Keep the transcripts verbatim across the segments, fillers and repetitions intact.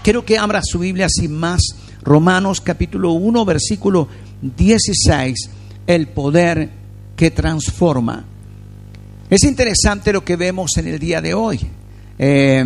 Quiero que abra su Biblia sin más. Romanos capítulo uno, versículo dieciséis. El poder que transforma. Es interesante lo que vemos en el día de hoy. Eh,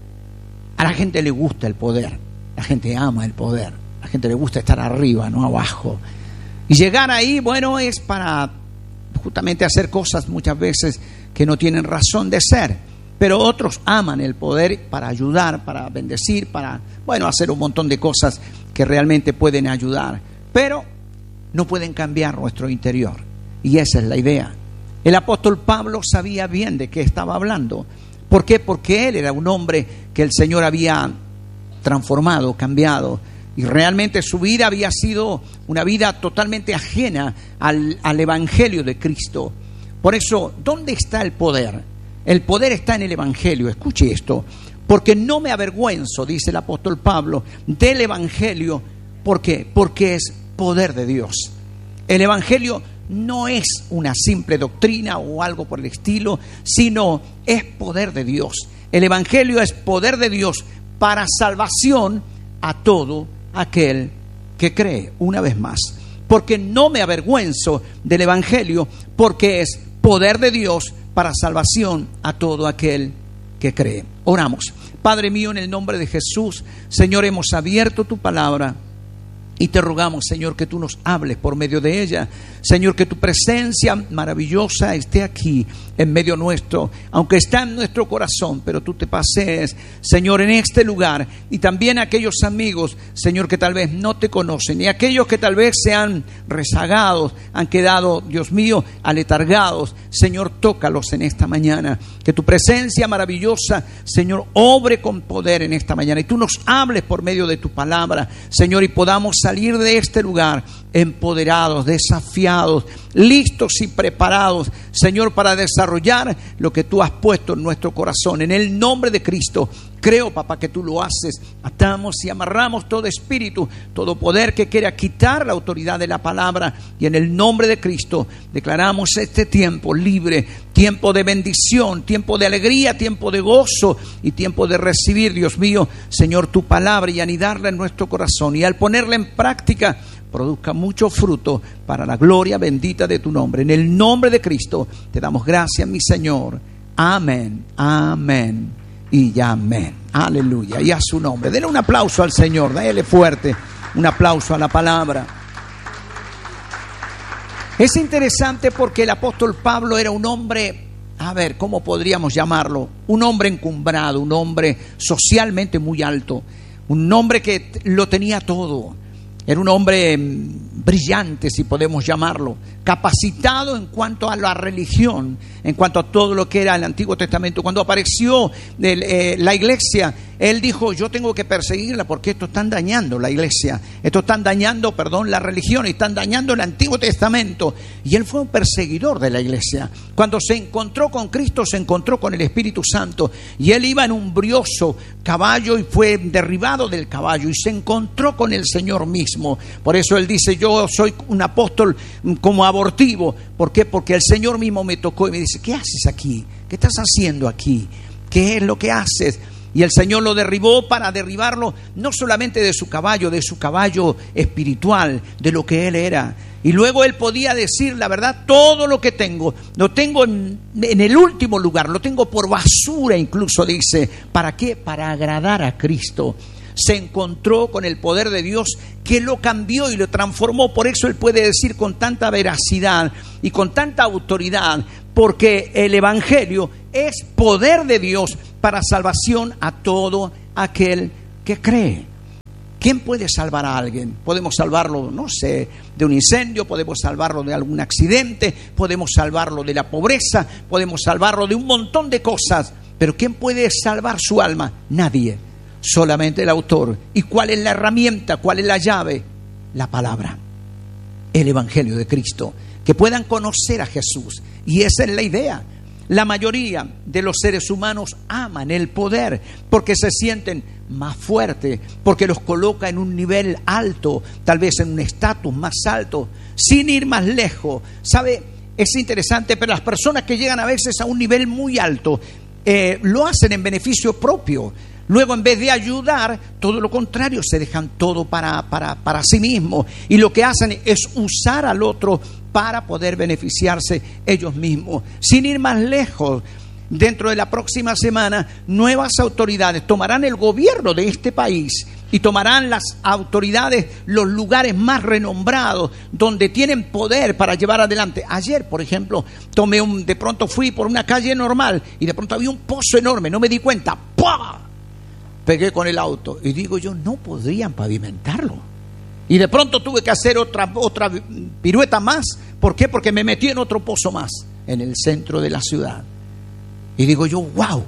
a la gente le gusta el poder. La gente ama el poder. A la gente le gusta estar arriba, no abajo. Y llegar ahí, bueno, es para justamente hacer cosas muchas veces que no tienen razón de ser. Pero otros aman el poder para ayudar, para bendecir, para, bueno, hacer un montón de cosas que realmente pueden ayudar. Pero no pueden cambiar nuestro interior. Y esa es la idea. El apóstol Pablo sabía bien de qué estaba hablando. ¿Por qué? Porque él era un hombre que el Señor había transformado, cambiado. Y realmente su vida había sido una vida totalmente ajena al, al Evangelio de Cristo. Por eso, ¿dónde está el poder? El poder está en el Evangelio. Escuche esto. Porque no me avergüenzo, dice el apóstol Pablo, del Evangelio. ¿Por qué? Porque es poder de Dios. El Evangelio no es una simple doctrina o algo por el estilo, sino es poder de Dios. El Evangelio es poder de Dios para salvación a todo aquel que cree. Una vez más, porque no me avergüenzo del Evangelio, porque es poder de Dios para salvación a todo aquel que cree. Oramos. Padre mío, en el nombre de Jesús, Señor, hemos abierto tu palabra y te rogamos, Señor, que tú nos hables por medio de ella. Señor, que tu presencia maravillosa esté aquí en medio nuestro, aunque está en nuestro corazón, pero tú te pasees, Señor, en este lugar. Y también aquellos amigos, Señor, que tal vez no te conocen, y aquellos que tal vez se han rezagado, han quedado, Dios mío, aletargados. Señor, tócalos en esta mañana. Que tu presencia maravillosa, Señor, obre con poder en esta mañana. Y tú nos hables por medio de tu palabra, Señor, y podamos salir de este lugar empoderados, desafiados, listos y preparados, Señor, para desarrollar lo que tú has puesto en nuestro corazón. En el nombre de Cristo, creo, papá, que tú lo haces. Atamos y amarramos todo espíritu, todo poder que quiera quitar la autoridad de la palabra. Y en el nombre de Cristo declaramos este tiempo libre, tiempo de bendición, tiempo de alegría, tiempo de gozo y tiempo de recibir, Dios mío, Señor, tu palabra y anidarla en nuestro corazón. Y al ponerla en práctica, produzca mucho fruto para la gloria bendita de tu nombre. En el nombre de Cristo te damos gracias, mi Señor. Amén, amén y amén. Aleluya. Y a su nombre. Denle un aplauso al Señor. Dale fuerte un aplauso a la palabra. Es interesante porque el apóstol Pablo era un hombre, a ver, ¿cómo podríamos llamarlo? Un hombre encumbrado, un hombre socialmente muy alto, un hombre que lo tenía todo. Era un hombre brillante, si podemos llamarlo, capacitado en cuanto a la religión, en cuanto a todo lo que era el Antiguo Testamento. Cuando apareció el, eh, la iglesia, él dijo: yo tengo que perseguirla porque esto están dañando la iglesia, esto están dañando, perdón, la religión, y están dañando el Antiguo Testamento. Y él fue un perseguidor de la iglesia. Cuando se encontró con Cristo, se encontró con el Espíritu Santo, y él iba en un brioso caballo y fue derribado del caballo y se encontró con el Señor mismo. Por eso él dice: yo soy un apóstol como abortivo. ¿Por qué? Porque el Señor mismo me tocó y me dice: ¿qué haces aquí? ¿Qué estás haciendo aquí? ¿Qué es lo que haces? Y el Señor lo derribó para derribarlo no solamente de su caballo, de su caballo espiritual, de lo que él era. Y luego él podía decir: la verdad, todo lo que tengo, lo tengo en, en el último lugar, lo tengo por basura incluso, dice. ¿Para qué? Para agradar a Cristo. Se encontró con el poder de Dios que lo cambió y lo transformó. Por eso él puede decir con tanta veracidad y con tanta autoridad, porque el Evangelio es poder de Dios para salvación a todo aquel que cree. ¿Quién puede salvar a alguien? Podemos salvarlo, no sé, de un incendio, podemos salvarlo de algún accidente, podemos salvarlo de la pobreza, podemos salvarlo de un montón de cosas. Pero ¿quién puede salvar su alma? Nadie. Solamente el autor. ¿Y cuál es la herramienta? ¿Cuál es la llave? La palabra, el Evangelio de Cristo. Que puedan conocer a Jesús. Y esa es la idea. La mayoría de los seres humanos aman el poder porque se sienten más fuertes, porque los coloca en un nivel alto, tal vez en un estatus más alto, sin ir más lejos. ¿Sabe? Es interesante, pero las personas que llegan a veces a un nivel muy alto eh, lo hacen en beneficio propio. Luego, en vez de ayudar, todo lo contrario, se dejan todo para, para, para sí mismos. Y lo que hacen es usar al otro para poder beneficiarse ellos mismos. Sin ir más lejos, dentro de la próxima semana, nuevas autoridades tomarán el gobierno de este país y tomarán las autoridades los lugares más renombrados donde tienen poder para llevar adelante. Ayer, por ejemplo, tomé un, de pronto fui por una calle normal y de pronto había un pozo enorme, no me di cuenta. ¡Pua! Pegué con el auto y digo yo, no podrían pavimentarlo. Y de pronto tuve que hacer otra, otra pirueta más. ¿Por qué? Porque me metí en otro pozo más, en el centro de la ciudad. Y digo yo, wow,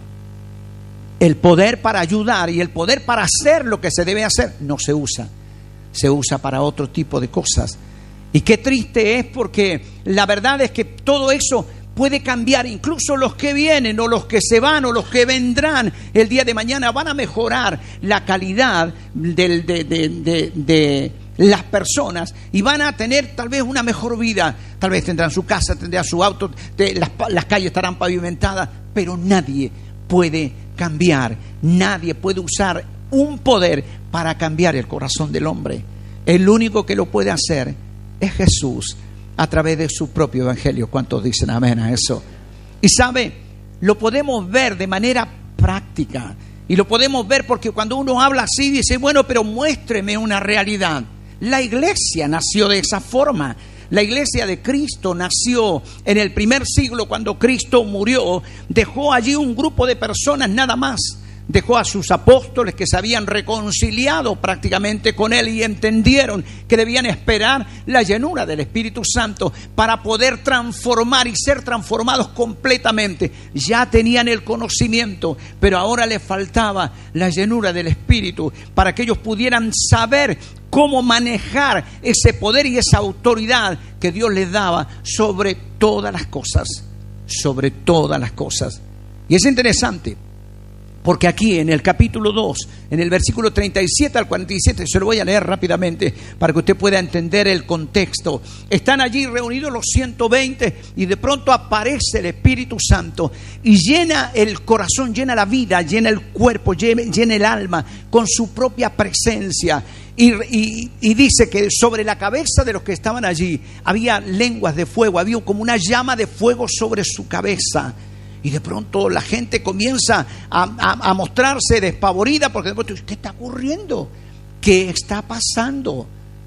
el poder para ayudar y el poder para hacer lo que se debe hacer no se usa. Se usa para otro tipo de cosas. Y qué triste es, porque la verdad es que todo eso puede cambiar. Incluso los que vienen o los que se van o los que vendrán el día de mañana van a mejorar la calidad del, de, de, de, de las personas y van a tener tal vez una mejor vida. Tal vez tendrán su casa, tendrán su auto, de, las, las calles estarán pavimentadas, pero nadie puede cambiar, nadie puede usar un poder para cambiar el corazón del hombre. El único que lo puede hacer es Jesús, a través de su propio evangelio. ¿Cuántos dicen amén a eso? Y sabe, lo podemos ver de manera práctica. Y lo podemos ver porque cuando uno habla así, dice, bueno, pero muéstreme una realidad. La iglesia nació de esa forma. La iglesia de Cristo nació en el primer siglo, cuando Cristo murió. Dejó allí un grupo de personas nada más. Dejó a sus apóstoles que se habían reconciliado prácticamente con Él y entendieron que debían esperar la llenura del Espíritu Santo para poder transformar y ser transformados completamente. Ya tenían el conocimiento, pero ahora les faltaba la llenura del Espíritu para que ellos pudieran saber cómo manejar ese poder y esa autoridad que Dios les daba sobre todas las cosas, sobre todas las cosas. Y es interesante, porque aquí en el capítulo dos, en el versículo treinta y siete al cuarenta y siete, se lo voy a leer rápidamente para que usted pueda entender el contexto. Están allí reunidos los ciento veinte y de pronto aparece el Espíritu Santo y llena el corazón, llena la vida, llena el cuerpo, llena, llena el alma con su propia presencia. Y, y, y dice que sobre la cabeza de los que estaban allí había lenguas de fuego, había como una llama de fuego sobre su cabeza. Y de pronto la gente comienza a, a, a mostrarse despavorida, porque de pronto, ¿qué está ocurriendo? ¿Qué está pasando?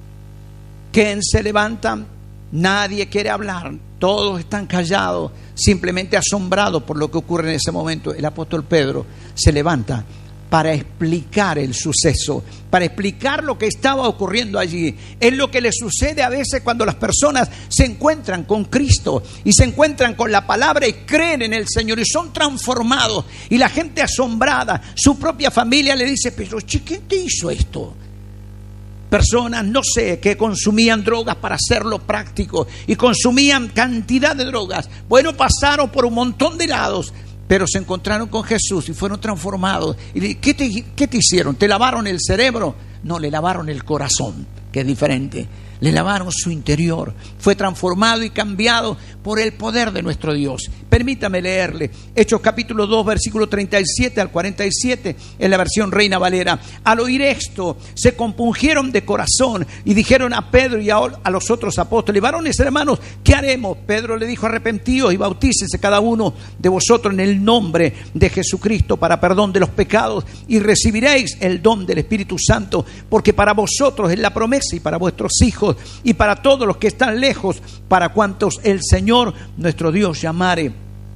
¿Quién se levantan? Nadie quiere hablar, todos están callados, simplemente asombrados por lo que ocurre en ese momento. El apóstol Pedro se levanta para explicar el suceso, para explicar lo que estaba ocurriendo allí. Es lo que le sucede a veces cuando las personas se encuentran con Cristo y se encuentran con la palabra y creen en el Señor y son transformados. Y la gente asombrada, su propia familia le dice, pero ¿quién te hizo esto? Personas, no sé, que consumían drogas para hacerlo práctico y consumían cantidad de drogas. Bueno, pasaron por un montón de lados, pero se encontraron con Jesús y fueron transformados. ¿Y qué te, qué te hicieron? ¿Te lavaron el cerebro? No, le lavaron el corazón, que es diferente. Le lavaron su interior. Fue transformado y cambiado por el poder de nuestro Dios. Permítame leerle Hechos capítulo dos, versículo treinta y siete al cuarenta y siete, en la versión Reina Valera. Al oír esto, se compungieron de corazón y dijeron a Pedro y a, a los otros apóstoles, varones hermanos, ¿qué haremos? Pedro le dijo, arrepentíos y bautícense cada uno de vosotros en el nombre de Jesucristo para perdón de los pecados y recibiréis el don del Espíritu Santo, porque para vosotros es la promesa y para vuestros hijos y para todos los que están lejos, para cuantos el Señor nuestro Dios llamare.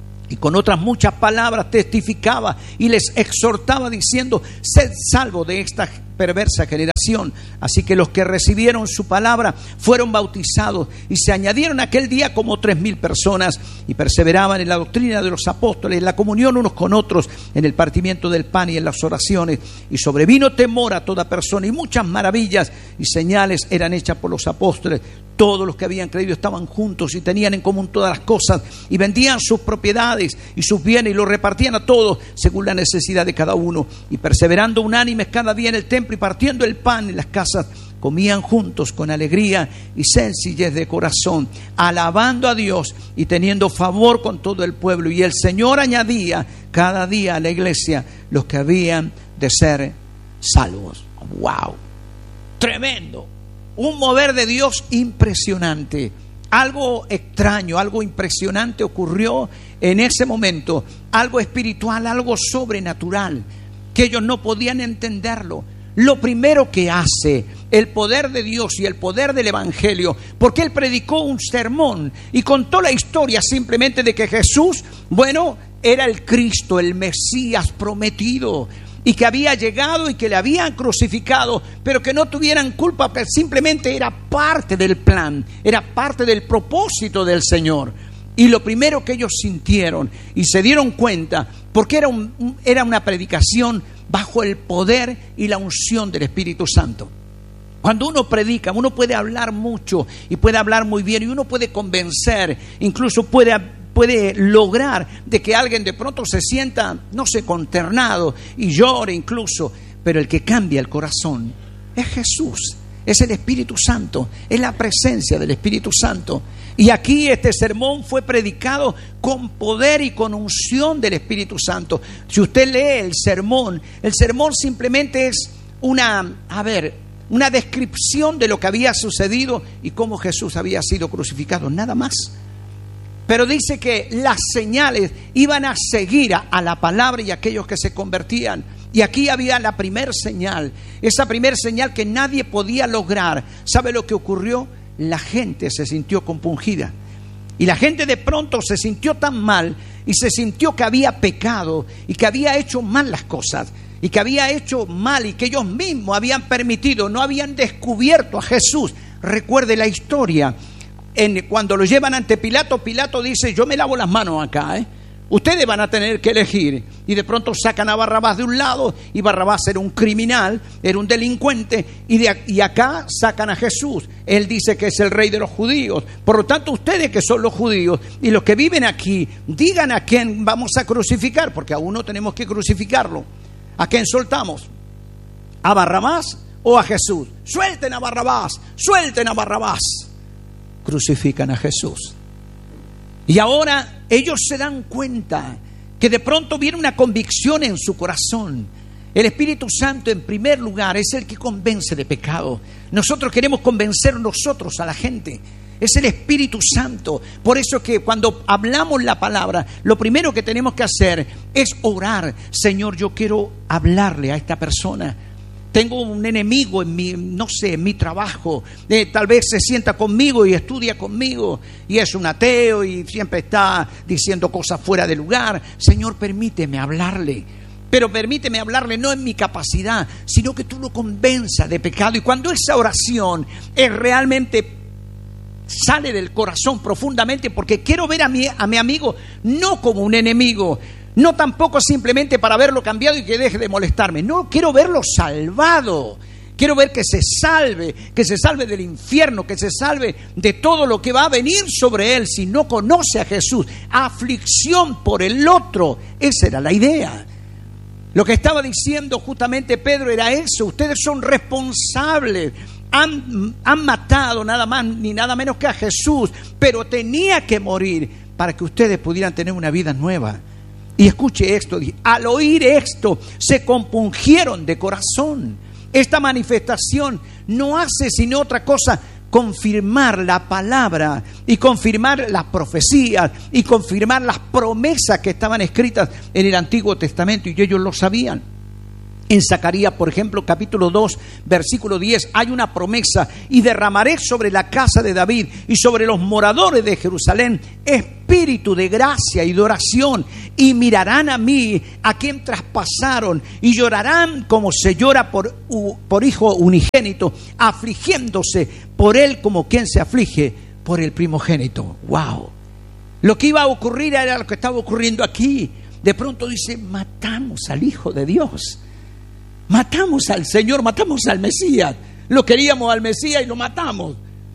Y con otras muchas palabras testificaba y les exhortaba diciendo, sed salvos de esta perversa generación. Así que los que recibieron su palabra fueron bautizados y se añadieron aquel día como tres mil personas y perseveraban en la doctrina de los apóstoles, en la comunión unos con otros, en el partimiento del pan y en las oraciones. Y sobrevino temor a toda persona y muchas maravillas y señales eran hechas por los apóstoles. Todos los que habían creído estaban juntos y tenían en común todas las cosas y vendían sus propiedades y sus bienes y los repartían a todos según la necesidad de cada uno. Y perseverando unánimes cada día en el templo y partiendo el pan en las casas, comían juntos con alegría y sencillez de corazón, alabando a Dios y teniendo favor con todo el pueblo. Y el Señor añadía cada día a la iglesia los que habían de ser salvos. ¡Wow! Tremendo. Un mover de Dios impresionante. Algo extraño, algo impresionante ocurrió en ese momento. Algo espiritual, algo sobrenatural, que ellos no podían entenderlo. Lo primero que hace el poder de Dios y el poder del Evangelio, porque él predicó un sermón y contó la historia simplemente de que Jesús, bueno, era el Cristo, el Mesías prometido, y que había llegado y que le habían crucificado, pero que no tuvieran culpa, porque simplemente era parte del plan, era parte del propósito del Señor. Y lo primero que ellos sintieron y se dieron cuenta, porque era, un, era una predicación bajo el poder y la unción del Espíritu Santo. Cuando uno predica, uno puede hablar mucho y puede hablar muy bien, y uno puede convencer, incluso puede, puede lograr de que alguien de pronto se sienta, no sé, consternado y llore incluso, pero el que cambia el corazón es Jesús, es el Espíritu Santo, es la presencia del Espíritu Santo. Y aquí este sermón fue predicado con poder y con unción del Espíritu Santo. Si usted lee el sermón, el sermón simplemente es una, a ver, una descripción de lo que había sucedido y cómo Jesús había sido crucificado, nada más. Pero dice que las señales iban a seguir a, a la palabra y a aquellos que se convertían. Y aquí había la primer señal, esa primer señal que nadie podía lograr. ¿Sabe lo que ocurrió? La gente se sintió compungida. Y la gente de pronto se sintió tan mal y se sintió que había pecado y que había hecho mal las cosas y que había hecho mal y que ellos mismos habían permitido, no habían descubierto a Jesús. Recuerde la historia. En, cuando lo llevan ante Pilato, Pilato dice: yo me lavo las manos acá, ¿eh? Ustedes van a tener que elegir. Y de pronto sacan a Barrabás de un lado, y Barrabás era un criminal, era un delincuente, y, de, y acá sacan a Jesús. Él dice que es el rey de los judíos. Por lo tanto, ustedes que son los judíos y los que viven aquí, digan a quién vamos a crucificar, porque a uno tenemos que crucificarlo. ¿A quién soltamos? ¿A Barrabás o a Jesús? Suelten a Barrabás, suelten a Barrabás. Crucifican a Jesús. Y ahora ellos se dan cuenta que de pronto viene una convicción en su corazón. El Espíritu Santo, en primer lugar, es el que convence de pecado. Nosotros queremos convencer nosotros a la gente. Es el Espíritu Santo. Por eso que cuando hablamos la palabra, lo primero que tenemos que hacer es orar. Señor, yo quiero hablarle a esta persona. Tengo un enemigo en mi, no sé, en mi trabajo. Eh, tal vez se sienta conmigo y estudia conmigo y es un ateo y siempre está diciendo cosas fuera de lugar. Señor, permíteme hablarle. Pero permíteme hablarle no en mi capacidad, sino que tú lo convenzas de pecado. Y cuando esa oración es realmente sale del corazón profundamente, porque quiero ver a mi, a mi amigo no como un enemigo, no tampoco simplemente para verlo cambiado y que deje de molestarme. No, quiero verlo salvado. Quiero ver que se salve, que se salve del infierno, que se salve de todo lo que va a venir sobre él si no conoce a Jesús. Aflicción por el otro. Esa era la idea. Lo que estaba diciendo justamente Pedro era eso. Ustedes son responsables. Han, han matado nada más ni nada menos que a Jesús, pero tenía que morir para que ustedes pudieran tener una vida nueva. Y escuche esto, al oír esto se compungieron de corazón. Esta manifestación no hace sino otra cosa, confirmar la palabra y confirmar las profecías y confirmar las promesas que estaban escritas en el Antiguo Testamento, y ellos lo sabían. En Zacarías, por ejemplo, capítulo dos, versículo diez, hay una promesa: y derramaré sobre la casa de David y sobre los moradores de Jerusalén espíritu de gracia y de oración, y mirarán a mí, a quien traspasaron, y llorarán como se llora por, por hijo unigénito, afligiéndose por él como quien se aflige por el primogénito. ¡Wow! Lo que iba a ocurrir era lo que estaba ocurriendo aquí. De pronto dice: matamos al Hijo de Dios. Matamos al Señor, matamos al Mesías. Lo queríamos al Mesías y lo matamos.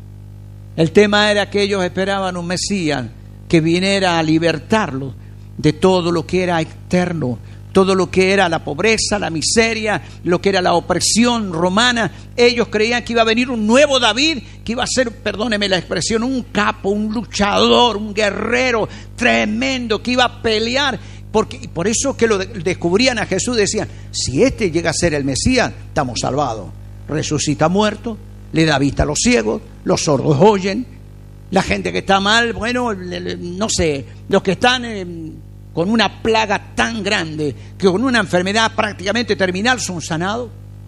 El tema era que ellos esperaban un Mesías que viniera a libertarlos de todo lo que era externo, todo lo que era la pobreza, la miseria, lo que era la opresión romana. Ellos creían que iba a venir un nuevo David, que iba a ser, perdóneme la expresión, un capo, un luchador, un guerrero tremendo, que iba a pelear Porque por eso que lo de- descubrían a Jesús, decían, si este llega a ser el Mesías, estamos salvados. Resucita muerto, le da vista a los ciegos, los sordos oyen, la gente que está mal, bueno, le- le- no sé, los que están eh, con una plaga tan grande, que con una enfermedad prácticamente terminal son sanados.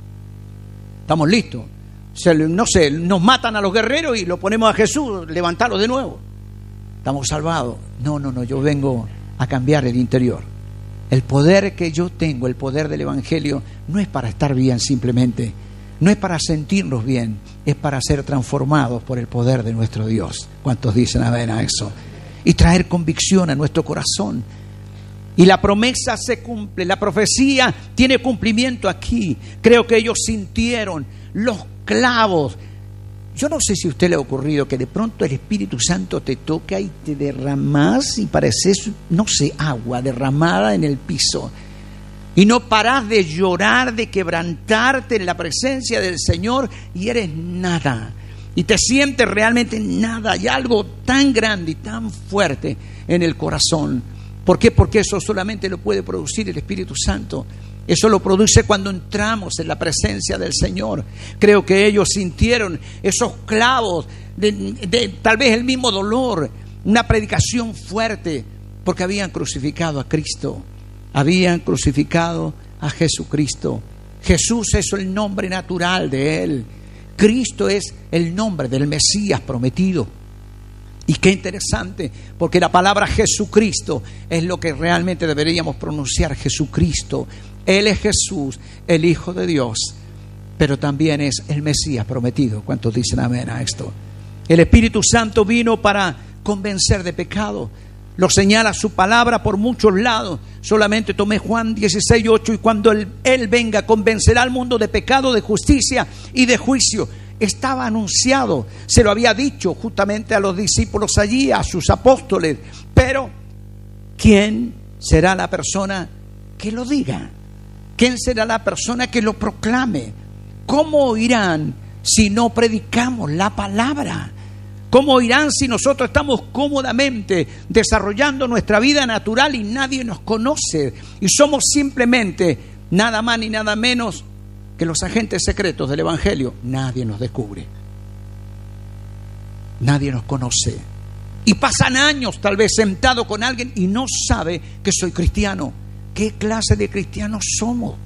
Estamos listos. Se le- no sé, nos matan a los guerreros y lo ponemos a Jesús, levantarlos de nuevo. Estamos salvados. No, no, no, yo vengo a cambiar el interior. El poder que yo tengo, el poder del Evangelio, no es para estar bien simplemente, no es para sentirnos bien, es para ser transformados por el poder de nuestro Dios. ¿Cuántos dicen amén a eso? Y traer convicción a nuestro corazón. Y la promesa se cumple, la profecía tiene cumplimiento aquí. Creo que ellos sintieron los clavos. Yo no sé si a usted le ha ocurrido que de pronto el Espíritu Santo te toca y te derramas y pareces, no sé, agua derramada en el piso. Y no parás de llorar, de quebrantarte en la presencia del Señor y eres nada. Y te sientes realmente nada. Hay algo tan grande y tan fuerte en el corazón. ¿Por qué? Porque eso solamente lo puede producir el Espíritu Santo. Eso lo produce cuando entramos en la presencia del Señor. Creo que ellos sintieron esos clavos, de, de, tal vez el mismo dolor, una predicación fuerte, porque habían crucificado a Cristo, habían crucificado a Jesucristo. Jesús es el nombre natural de Él. Cristo es el nombre del Mesías prometido. Y qué interesante, porque la palabra Jesucristo es lo que realmente deberíamos pronunciar, Jesucristo. Él es Jesús, el Hijo de Dios, pero también es el Mesías prometido. ¿Cuántos dicen amén a esto? El Espíritu Santo vino para convencer de pecado. Lo señala su palabra por muchos lados. Solamente tomé Juan dieciséis ocho, y cuando él, él venga, convencerá al mundo de pecado, de justicia y de juicio. Estaba anunciado, se lo había dicho justamente a los discípulos allí, a sus apóstoles. Pero ¿quién será la persona que lo diga? ¿Quién será la persona que lo proclame? ¿Cómo oirán si no predicamos la palabra? ¿Cómo oirán si nosotros estamos cómodamente desarrollando nuestra vida natural y nadie nos conoce? Y somos simplemente nada más ni nada menos que los agentes secretos del Evangelio. Nadie nos descubre. Nadie nos conoce. Y pasan años tal vez sentado con alguien y no sabe que soy cristiano. ¿Qué clase de cristianos somos?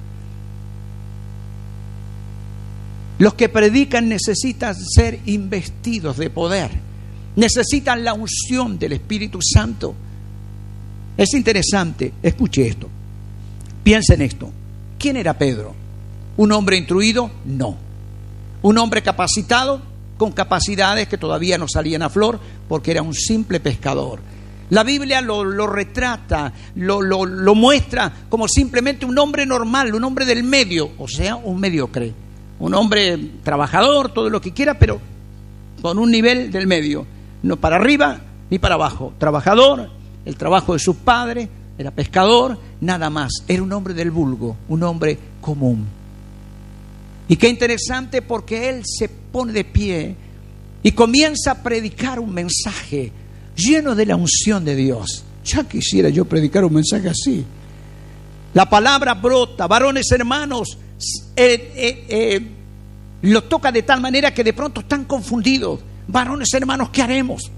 Los que predican necesitan ser investidos de poder. Necesitan la unción del Espíritu Santo. Es interesante, escuche esto. Piensa en esto. ¿Quién era Pedro? ¿Un hombre instruido? No. ¿Un hombre capacitado? Con capacidades que todavía no salían a flor, porque era un simple pescador. La Biblia lo, lo retrata, lo, lo, lo muestra como simplemente un hombre normal, un hombre del medio, o sea, un mediocre. Un hombre trabajador, todo lo que quiera, pero con un nivel del medio. No para arriba ni para abajo. Trabajador, el trabajo de sus padres, era pescador, nada más. Era un hombre del vulgo, un hombre común. Y qué interesante, porque él se pone de pie y comienza a predicar un mensaje lleno de la unción de Dios. Ya quisiera yo predicar un mensaje así. La palabra brota, varones hermanos, eh, eh, eh, lo toca de tal manera que de pronto están confundidos. Varones hermanos, ¿qué haremos?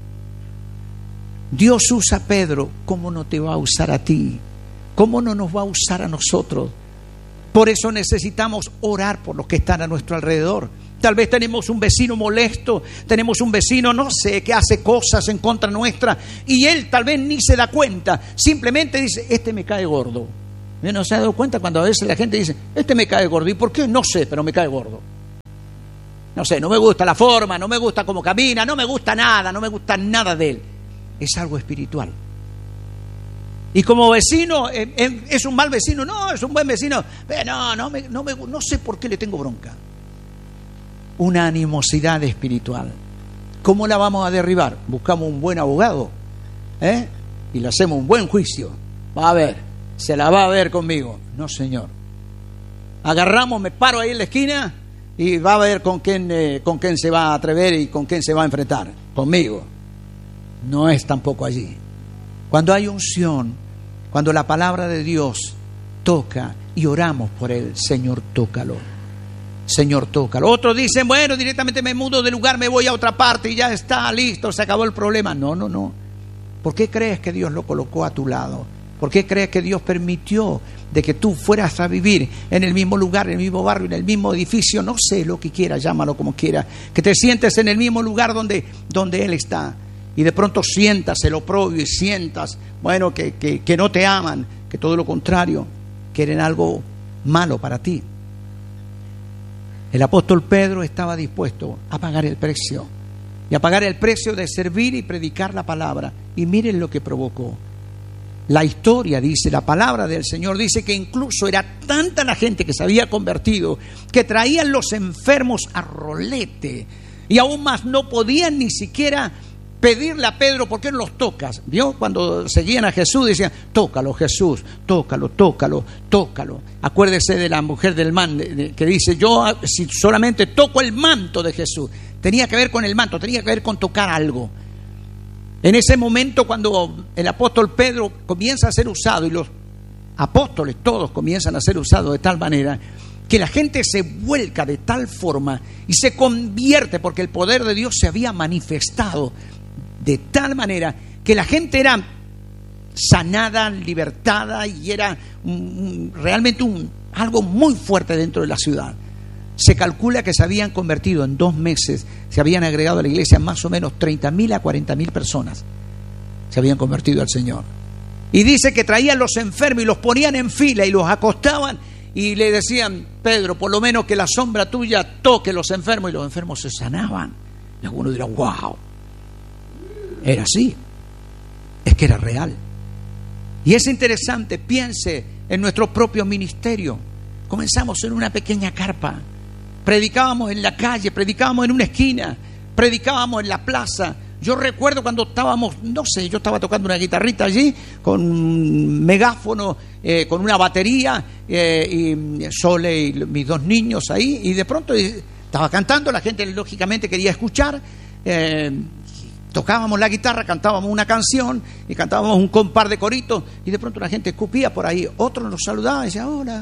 Dios usa a Pedro, ¿cómo no te va a usar a ti? ¿Cómo no nos va a usar a nosotros? Por eso necesitamos orar por los que están a nuestro alrededor. Tal vez tenemos un vecino molesto, tenemos un vecino, no sé, que hace cosas en contra nuestra, y él tal vez ni se da cuenta, simplemente dice, este me cae gordo. ¿No se ha dado cuenta cuando a veces la gente dice, este me cae gordo? ¿Y por qué? No sé, pero me cae gordo. No sé, no me gusta la forma, no me gusta cómo camina, no me gusta nada, no me gusta nada de él. Es algo espiritual. Y como vecino, ¿es un mal vecino? No, es un buen vecino. No, no, me, no, me, no sé por qué le tengo bronca. Una animosidad espiritual. ¿Cómo la vamos a derribar? Buscamos un buen abogado, ¿eh? Y le hacemos un buen juicio. Va a ver, se la va a ver conmigo. No, señor. Agarramos, me paro ahí en la esquina y va a ver con quién, eh, con quién se va a atrever y con quién se va a enfrentar. Conmigo. No es tampoco allí. Cuando hay unción, Cuando la palabra de Dios toca y oramos por él, Señor, tócalo. Señor, tócalo. Otros dicen, bueno, directamente me mudo de lugar, me voy a otra parte y ya está, listo, se acabó el problema. No, no, no. ¿Por qué crees que Dios lo colocó a tu lado? ¿Por qué crees que Dios permitió de que tú fueras a vivir en el mismo lugar, en el mismo barrio, en el mismo edificio? No sé, lo que quiera, llámalo como quiera. Que te sientes en el mismo lugar donde, donde Él está. Y de pronto sientas el oprobio y sientas, bueno, que, que, que no te aman, que todo lo contrario, quieren algo malo para ti. El apóstol Pedro estaba dispuesto a pagar el precio. Y a pagar el precio de servir y predicar la palabra. Y miren lo que provocó. La historia dice, la palabra del Señor dice que incluso era tanta la gente que se había convertido que traían los enfermos a rolete. Y aún más no podían ni siquiera pedirle a Pedro, ¿por qué no los tocas? ¿Vio? Cuando seguían a Jesús decían, tócalo Jesús, tócalo, tócalo, tócalo. Acuérdese de la mujer del man que dice, yo si solamente toco el manto de Jesús. Tenía que ver con el manto, tenía que ver con tocar algo. En ese momento cuando el apóstol Pedro comienza a ser usado y los apóstoles todos comienzan a ser usados de tal manera que la gente se vuelca de tal forma y se convierte porque el poder de Dios se había manifestado de tal manera que la gente era sanada, libertada y era un, un, realmente un, algo muy fuerte dentro de la ciudad. Se calcula que se habían convertido en dos meses, se habían agregado a la iglesia más o menos treinta mil a cuarenta mil personas. Se habían convertido al Señor. Y dice que traían los enfermos y los ponían en fila y los acostaban y le decían, Pedro, por lo menos que la sombra tuya toque los enfermos, y los enfermos se sanaban. Y algunos dirán, wow, era así, es que era real. Y es interesante, piense en nuestro propio ministerio. Comenzamos en una pequeña carpa, predicábamos en la calle, predicábamos en una esquina, predicábamos en la plaza. Yo recuerdo cuando estábamos, no sé, yo estaba tocando una guitarrita allí con un megáfono, eh, con una batería, eh, y Sole y mis dos niños ahí, y de pronto estaba cantando, la gente lógicamente quería escuchar, eh, tocábamos la guitarra, cantábamos una canción y cantábamos un compar de coritos, y de pronto la gente escupía por ahí, otro nos saludaba y decía, hola.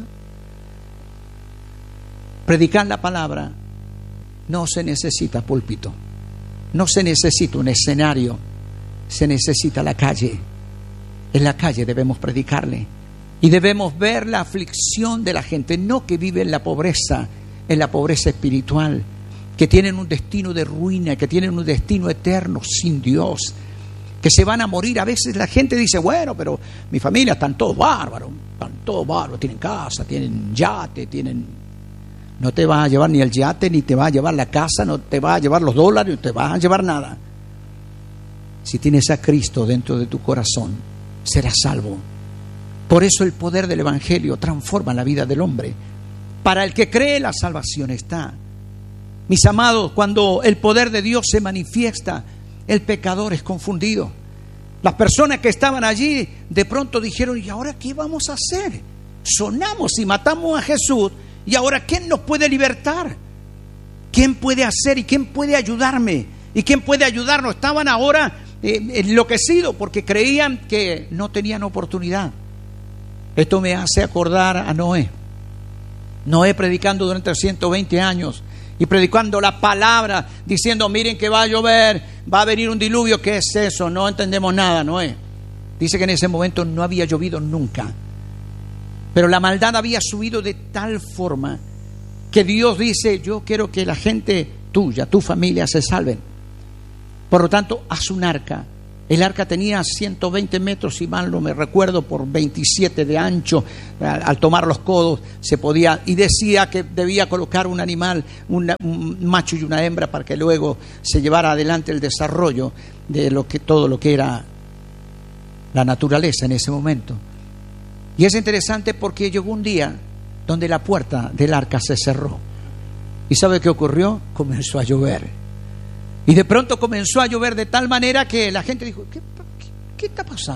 Predicar la palabra no se necesita púlpito. No se necesita un escenario, se necesita la calle. En la calle debemos predicarle y debemos ver la aflicción de la gente, no que vive en la pobreza, en la pobreza espiritual, que tienen un destino de ruina, que tienen un destino eterno sin Dios, que se van a morir. A veces la gente dice, bueno, pero mi familia están todos bárbaros, están todos bárbaros, tienen casa, tienen yate, tienen... No te vas a llevar ni el yate, ni te vas a llevar la casa, no te vas a llevar los dólares, no te vas a llevar nada. Si tienes a Cristo dentro de tu corazón, serás salvo. Por eso el poder del Evangelio transforma la vida del hombre. Para el que cree, la salvación está. Mis amados, cuando el poder de Dios se manifiesta, el pecador es confundido. Las personas que estaban allí de pronto dijeron, ¿y ahora qué vamos a hacer? Sonamos y matamos a Jesús. ¿Y ahora quién nos puede libertar? ¿Quién puede hacer y quién puede ayudarme? ¿Y quién puede ayudarnos? Estaban ahora eh, enloquecidos porque creían que no tenían oportunidad. Esto me hace acordar a Noé. Noé predicando durante ciento veinte años y predicando la palabra, diciendo, miren que va a llover, va a venir un diluvio. ¿Qué es eso? No entendemos nada, Noé. Dice que en ese momento no había llovido nunca. Pero la maldad había subido de tal forma que Dios dice, yo quiero que la gente tuya, tu familia se salven. Por lo tanto, haz un arca. El arca tenía ciento veinte metros, si mal no me recuerdo, por veintisiete de ancho. Al tomar los codos se podía, y decía que debía colocar un animal, una, un macho y una hembra, para que luego se llevara adelante el desarrollo de lo que, todo lo que era la naturaleza en ese momento. Y es interesante porque llegó un día donde la puerta del arca se cerró. ¿Y sabe qué ocurrió? Comenzó a llover. Y de pronto comenzó a llover de tal manera que la gente dijo, ¿qué, qué, qué está pasando?